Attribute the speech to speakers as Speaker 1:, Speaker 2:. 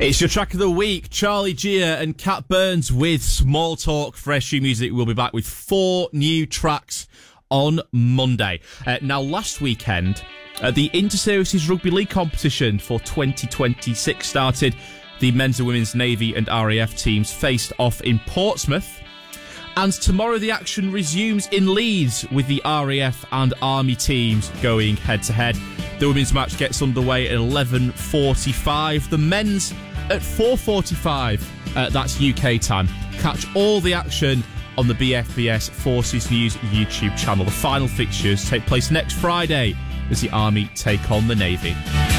Speaker 1: It's your track of the week, Charlie Gia and Cat Burns with Small Talk. Fresh new music. We'll be back with 4 new tracks on Monday. Now, last weekend, the Inter-Services Rugby League competition for 2026 started. The men's and women's Navy and RAF teams faced off in Portsmouth. And tomorrow the action resumes in Leeds with the RAF and Army teams going head-to-head. The women's match gets underway at 11:45. The men's at 4:45. That's UK time. Catch all the action on the BFBS Forces News YouTube channel. The final fixtures take place next Friday as the Army take on the Navy.